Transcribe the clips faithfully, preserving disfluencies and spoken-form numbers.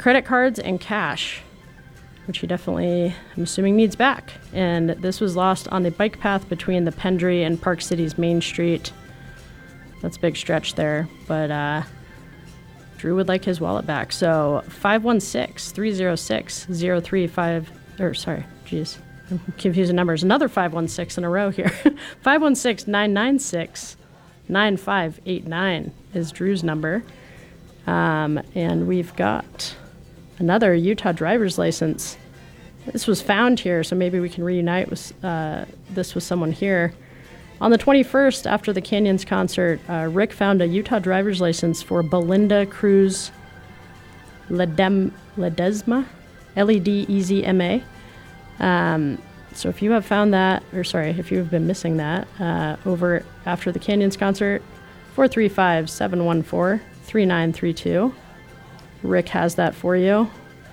credit cards and cash, which he definitely, I'm assuming, needs back. And this was lost on the bike path between the Pendry and Park City's Main Street. That's a big stretch there, but uh, Drew would like his wallet back. So five one six, three oh six, oh three five, or sorry, geez, I'm confusing numbers. Another five one six in a row here. five one six, nine nine six, nine five eight nine is Drew's number. Um, and we've got another Utah driver's license. This was found here, so maybe we can reunite with uh, this with someone here. On the twenty-first, after the Canyons concert, uh, Rick found a Utah driver's license for Belinda Cruz Ledem, Ledesma, L E D E Z M A. Um, so if you have found that, or sorry, if you have been missing that, uh, over after the Canyons concert, four three five, seven one four, three nine three two. Rick has that for you.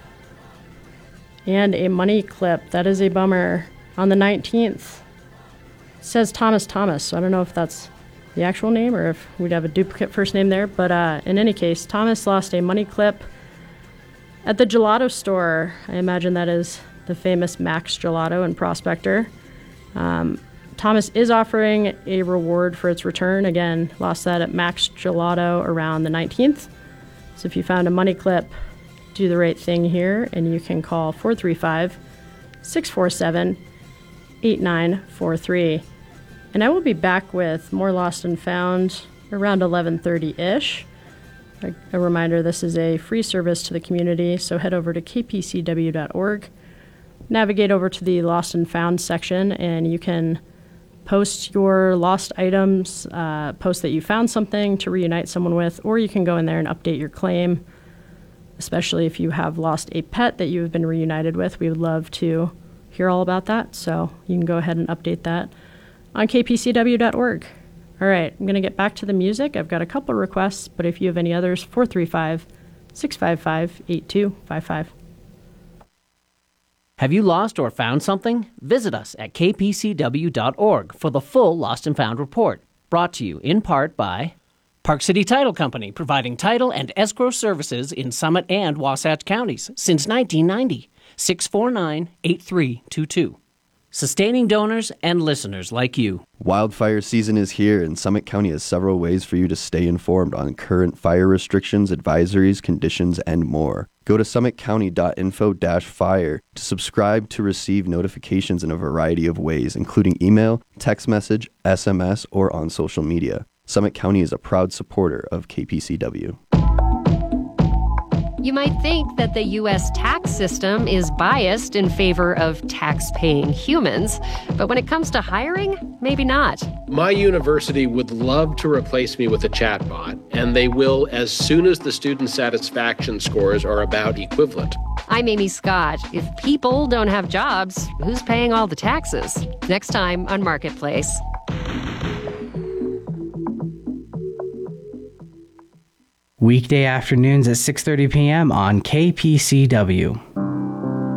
And a money clip. That is a bummer. On the nineteenth, it says Thomas Thomas, so I don't know if that's the actual name or if we'd have a duplicate first name there. But uh, in any case, Thomas lost a money clip at the gelato store. I imagine that is the famous Max Gelato in Prospector. Um, Thomas is offering a reward for its return. Again, lost that at Max Gelato around the nineteenth. So if you found a money clip, do the right thing here, and you can call four three five, six four seven, eight nine four three. And I will be back with more Lost and Found around eleven thirty-ish. A, a reminder, this is a free service to the community, so head over to k p c w dot org, navigate over to the Lost and Found section, and you can post your lost items, uh, post that you found something to reunite someone with, or you can go in there and update your claim, especially if you have lost a pet that you have been reunited with. We would love to hear all about that, so you can go ahead and update that on k p c w dot org. All right, I'm going to get back to the music. I've got a couple requests, but if you have any others, four three five, six five five, eight two five five. Have you lost or found something? Visit us at k p c w dot org for the full Lost and Found report, brought to you in part by Park City Title Company, providing title and escrow services in Summit and Wasatch counties since nineteen ninety. six four nine, eight three two two. Sustaining donors and listeners like you. Wildfire season is here, and Summit County has several ways for you to stay informed on current fire restrictions, advisories, conditions, and more. Go to summit county dot info dash fire to subscribe to receive notifications in a variety of ways, including email, text message, S M S, or on social media. Summit County is a proud supporter of K P C W. You might think that the U S tax system is biased in favor of tax-paying humans, but when it comes to hiring, maybe not. My university would love to replace me with a chatbot, and they will as soon as the student satisfaction scores are about equivalent. I'm Amy Scott. If people don't have jobs, who's paying all the taxes? Next time on Marketplace. Weekday afternoons at six thirty p.m. on K P C W.